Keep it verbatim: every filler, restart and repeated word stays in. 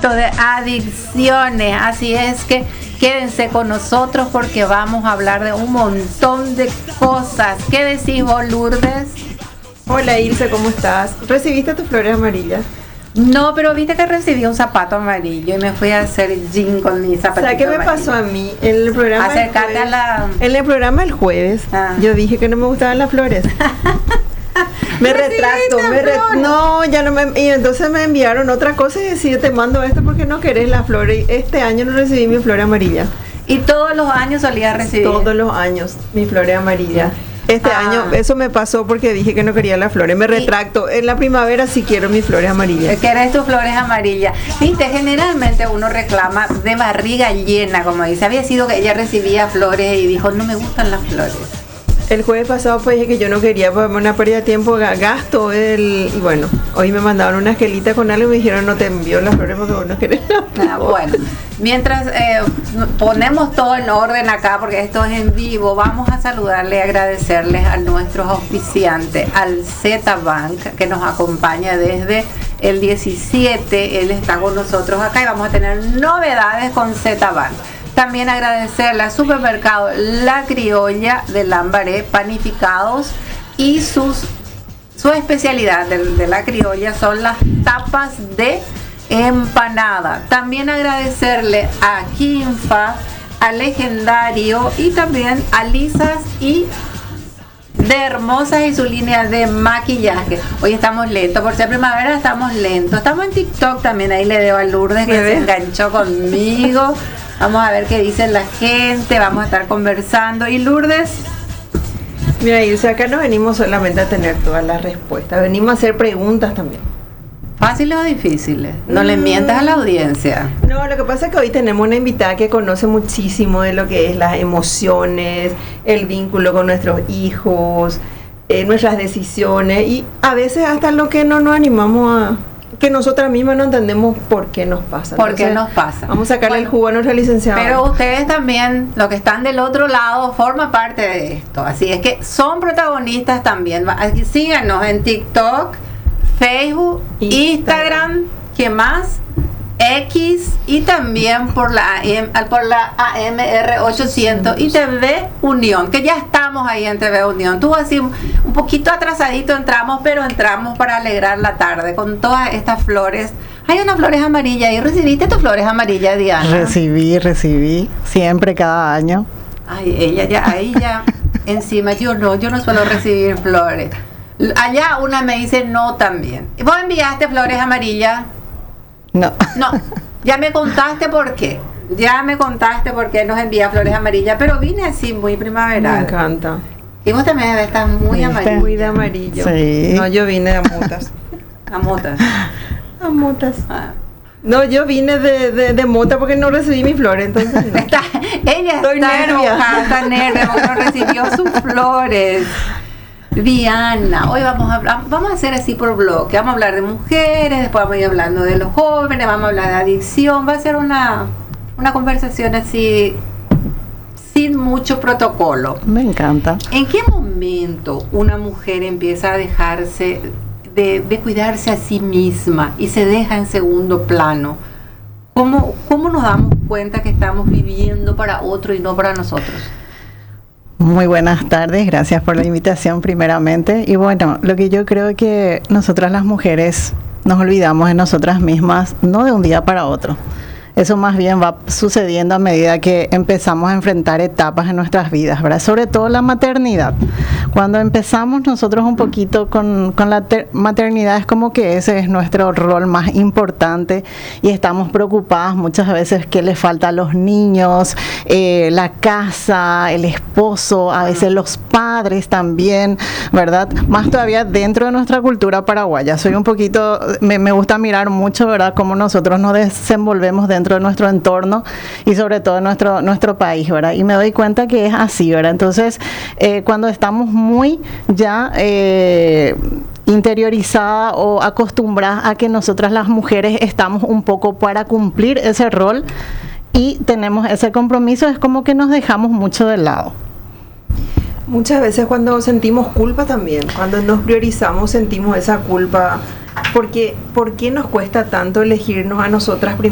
momento de adicciones, así es que quédense con nosotros porque vamos a hablar de un montón de cosas. ¿Qué decís vos, Lourdes? Hola Ilse, ¿cómo estás? ¿Recibiste tus flores amarillas? No, pero viste que recibí un zapato amarillo y me fui a hacer jean con mi zapatito. ¿Sabes qué me amarillo? pasó a mí? En el programa Acércate a la... En el programa el jueves, ah. yo dije que no me gustaban las flores. Me retracto, me re... no, ya no me... Y entonces me enviaron otra cosa y decía, te mando esto porque no querés las flores. Este año no recibí mi flor amarilla. Y todos los años solía recibir. Todos los años, mi flor amarilla. Este ah. año eso me pasó porque dije que no quería las flores. Me retracto. En la primavera sí quiero mis flores amarillas. ¿Quieres tus flores amarillas? Viste, generalmente uno reclama de barriga llena, como dice. Había sido que ella recibía flores y dijo, no me gustan las flores. El jueves pasado pues dije que yo no quería, pues una pérdida de tiempo, gasto el... Y bueno, hoy me mandaron una gelita con algo y me dijeron, no te envío las flores porque vos no querés. Ah, bueno, mientras eh, ponemos todo en orden acá, porque esto es en vivo, vamos a saludarle y agradecerles a nuestros auspiciantes, al Z Bank, que nos acompaña desde el diecisiete. Él está con nosotros acá y vamos a tener novedades con Z Bank. También agradecerle al supermercado La Criolla de Lambaré, panificados, y sus su especialidad de, de La Criolla son las tapas de empanada. También agradecerle a Kinfa, a Legendario y también a Lisas y de Hermosas y su línea de maquillaje. Hoy estamos lentos, por ser primavera estamos lentos. Estamos en TikTok también, ahí le debo a Lourdes que se enganchó conmigo. Vamos a ver qué dice la gente, vamos a estar conversando. ¿Y Lourdes? Mira, Ilse, acá no venimos solamente a tener todas las respuestas, venimos a hacer preguntas también. ¿Fáciles o difíciles? No mm. le mientas a la audiencia. No, lo que pasa es que hoy tenemos una invitada que conoce muchísimo de lo que es las emociones, el vínculo con nuestros hijos, eh, nuestras decisiones y a veces hasta lo que no nos animamos a... que nosotras mismas no entendemos por qué nos pasa. ¿Por qué nos pasa? Vamos a sacarle bueno, el jugo a nuestra licenciada. Pero ustedes también, los que están del otro lado, forman parte de esto. Así es que son protagonistas también. Síganos en TikTok, Facebook, Instagram, Instagram ¿qué más? X y también por la, por la A M R ochocientos y T V Unión, que ya estamos ahí en T V Unión. Tú así un poquito atrasadito entramos, pero entramos para alegrar la tarde con todas estas flores. Hay unas flores amarillas y recibiste tus flores amarillas, Diana. Recibí, recibí, siempre cada año. Ay, ella ya, ahí ya encima, yo no, yo no suelo recibir flores. Allá una me dice no también. ¿Vos enviaste flores amarillas? No. No, ya me contaste por qué. Ya me contaste por qué nos envía flores amarillas, pero vine así muy primaveral. Me encanta. Y vos también estás muy amarillo. Muy de amarillo. Sí. No, yo vine de motas. A motas. A motas. Ah. No, yo vine de, de, de mota porque no recibí mis flores, entonces no. Está, ella Estoy está nervia. enojada, está nervia porque no recibió sus flores. Diana, hoy vamos a hablar, vamos a hacer así por bloque, vamos a hablar de mujeres, después vamos a ir hablando de los jóvenes, vamos a hablar de adicción, va a ser una, una conversación así sin mucho protocolo. Me encanta. ¿En qué momento una mujer empieza a dejarse de, de cuidarse a sí misma y se deja en segundo plano? ¿Cómo, cómo nos damos cuenta que estamos viviendo para otro y no para nosotros? Muy buenas tardes, gracias por la invitación primeramente. Y bueno, lo que yo creo que nosotras las mujeres nos olvidamos de nosotras mismas, no de un día para otro. Eso más bien va sucediendo a medida que empezamos a enfrentar etapas en nuestras vidas, ¿verdad? Sobre todo la maternidad. Cuando empezamos nosotros un poquito con, con la ter- maternidad, es como que ese es nuestro rol más importante y estamos preocupadas muchas veces qué les falta a los niños, eh, la casa, el esposo, a veces los padres también, ¿verdad? Más todavía dentro de nuestra cultura paraguaya. Soy un poquito, me, me gusta mirar mucho, ¿verdad? Cómo nosotros nos desenvolvemos dentro dentro de nuestro entorno y sobre todo en nuestro, nuestro país, ¿verdad? Y me doy cuenta que es así, ¿verdad? Entonces, eh, cuando estamos muy ya eh, interiorizada o acostumbrada a que nosotras las mujeres estamos un poco para cumplir ese rol y tenemos ese compromiso, es como que nos dejamos mucho de lado. Muchas veces cuando sentimos culpa también, cuando nos priorizamos sentimos esa culpa, porque ¿por qué nos cuesta tanto elegirnos a nosotras primero?